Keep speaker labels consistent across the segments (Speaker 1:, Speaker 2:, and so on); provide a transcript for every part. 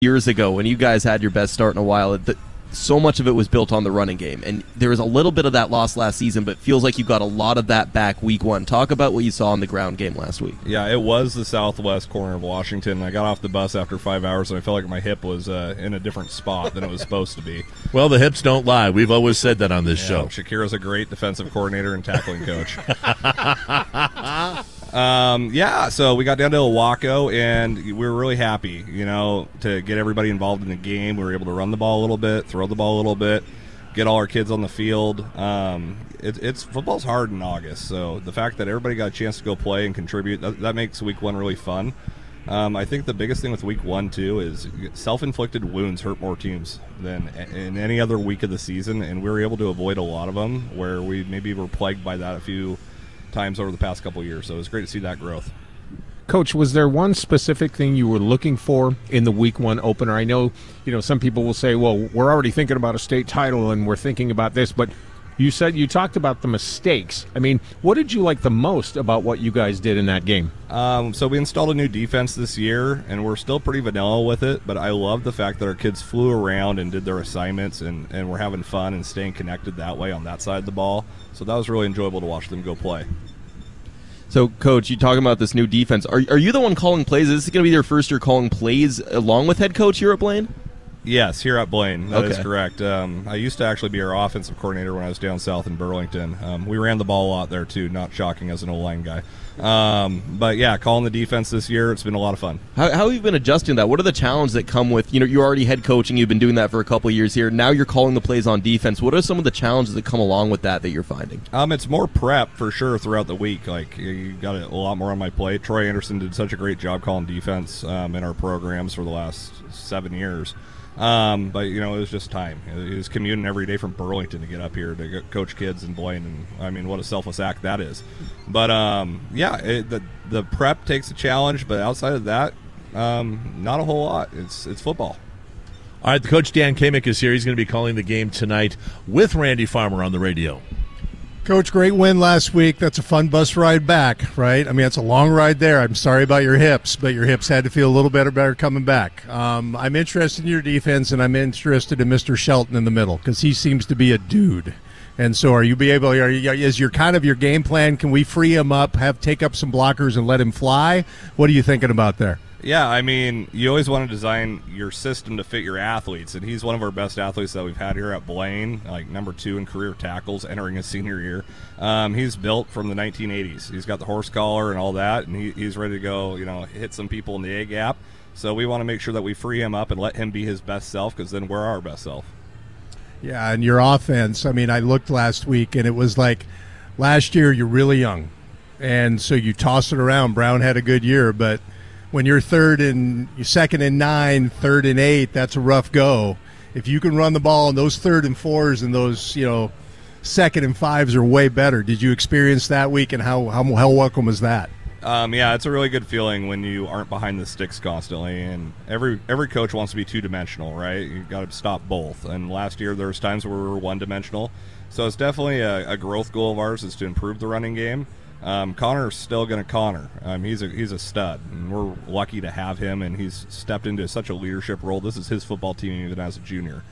Speaker 1: years ago when you guys had your best start in a while, so much of it was built on the running game, and there was a little bit of that lost last season, but it feels like you got a lot of that back week one. Talk about what you saw in the ground game last week.
Speaker 2: Yeah, it was the southwest corner of Washington. I got off the bus after 5 hours, and I felt like my hip was in a different spot than it was supposed to be.
Speaker 3: Well, the hips don't lie. We've always said that on this show.
Speaker 2: Shakira's a great defensive coordinator and tackling coach. So we got down to Ilwaco, and we were really happy, to get everybody involved in the game. We were able to run the ball a little bit, throw the ball a little bit, get all our kids on the field. Football's hard in August, so the fact that everybody got a chance to go play and contribute, that makes week one really fun. I think the biggest thing with week one, too, is self-inflicted wounds hurt more teams than in any other week of the season, and we were able to avoid a lot of them where we maybe were plagued by that a few times over the past couple of years. So it was great to see that growth.
Speaker 4: Coach, was there one specific thing you were looking for in the week one opener? I know, some people will say, well, we're already thinking about a state title and we're thinking about this, but you talked about the mistakes. I mean, what did you like the most about what you guys did in that game?
Speaker 2: So we installed a new defense this year, and we're still pretty vanilla with it, but I love the fact that our kids flew around and did their assignments, and we're having fun and staying connected that way on that side of the ball. So that was really enjoyable to watch them go play.
Speaker 1: So, Coach, you talking about this new defense. Are you the one calling plays? Is this going to be your first year calling plays along with head coach here at Blaine?
Speaker 2: Yes, here at Blaine. That is correct. I used to actually be our offensive coordinator when I was down south in Burlington. We ran the ball a lot there, too, not shocking as an O-line guy. But, yeah, calling the defense this year, it's been a lot of fun.
Speaker 1: How have you been adjusting that? What are the challenges that come with, you're already head coaching, you've been doing that for a couple of years here. Now you're calling the plays on defense. What are some of the challenges that come along with that you're finding?
Speaker 2: It's more prep for sure throughout the week. Like, you got a lot more on my plate. Troy Anderson did such a great job calling defense in our programs for the last 7 years. But, it was just time. He was commuting every day from Burlington to get up here to coach kids in Blaine, and, I mean, what a selfless act that is. But, the prep takes a challenge, but outside of that, not a whole lot. It's football.
Speaker 3: All right, the coach Dan Kamick is here. He's going to be calling the game tonight with Randy Farmer on the radio.
Speaker 5: Coach, great win last week. That's a fun bus ride back, right? I mean, it's a long ride there. I'm sorry about your hips, but your hips had to feel a little better coming back. I'm interested in your defense, and I'm interested in Mr. Shelton in the middle because he seems to be a dude. And so is your game plan, can we free him up, take up some blockers and let him fly? What are you thinking about there?
Speaker 2: Yeah, I mean, you always want to design your system to fit your athletes, and he's one of our best athletes that we've had here at Blaine, like number 2 in career tackles entering his senior year. He's built from the 1980s. He's got the horse collar and all that, and he's ready to go, hit some people in the A gap. So we want to make sure that we free him up and let him be his best self, because then we're our best self.
Speaker 5: Yeah, and your offense, I mean, I looked last week, and it was like last year you're really young, and so you toss it around. Brown had a good year, but when you're second and 9, third and 8, that's a rough go. If you can run the ball and those 3rd and 4s and those, second and 5s are way better. Did you experience that week, and how welcome was that?
Speaker 2: Yeah, it's a really good feeling when you aren't behind the sticks constantly, and every coach wants to be two-dimensional, right? You've got to stop both. And last year there was times where we were one-dimensional. So it's definitely a growth goal of ours is to improve the running game. Connor's still going to Connor. He's a stud, and we're lucky to have him, and he's stepped into such a leadership role. This is his football team even as a junior.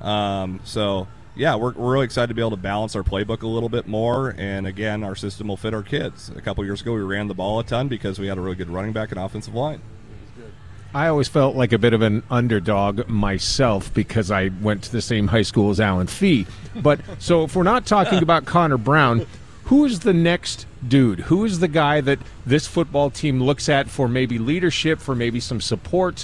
Speaker 2: Yeah, we're really excited to be able to balance our playbook a little bit more, and again, our system will fit our kids. A couple years ago, we ran the ball a ton because we had a really good running back and offensive line.
Speaker 4: I always felt like a bit of an underdog myself because I went to the same high school as Alan Fee. But so if we're not talking about Connor Brown, who is the next dude? Who is the guy that this football team looks at for maybe leadership, for maybe some support,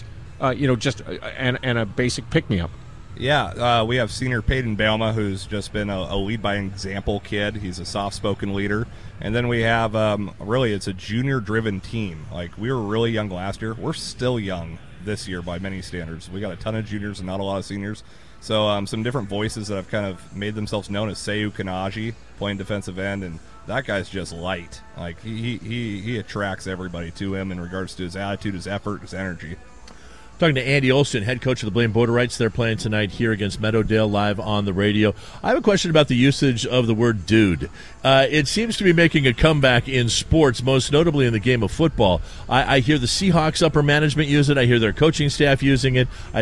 Speaker 4: and a basic pick-me-up?
Speaker 2: Yeah, we have senior Peyton Bauma, who's just been a lead-by-example kid. He's a soft-spoken leader. And then we have, it's a junior-driven team. Like, we were really young last year. We're still young this year by many standards. We got a ton of juniors and not a lot of seniors. So some different voices that have kind of made themselves known as Seyu Kanaji, playing defensive end, and that guy's just light. Like, he attracts everybody to him in regards to his attitude, his effort, his energy.
Speaker 3: Talking to Andy Olson, head coach of the Blaine Borderites. They're playing tonight here against Meadowdale live on the radio. I have a question about the usage of the word dude. It seems to be making a comeback in sports, most notably in the game of football. I hear the Seahawks upper management use it. I hear their coaching staff using it. I